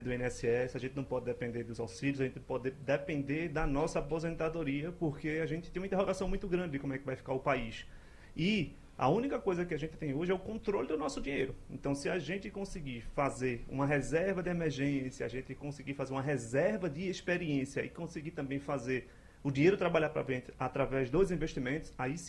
do INSS, a gente não pode depender dos auxílios, a gente pode depender da nossa aposentadoria, porque a gente tem uma interrogação muito grande de como é que vai ficar o país. E a única coisa que a gente tem hoje é o controle do nosso dinheiro. Então, se a gente conseguir fazer uma reserva de emergência, a gente conseguir fazer uma reserva de experiência e conseguir também fazer o dinheiro trabalhar para frente através dos investimentos, aí sim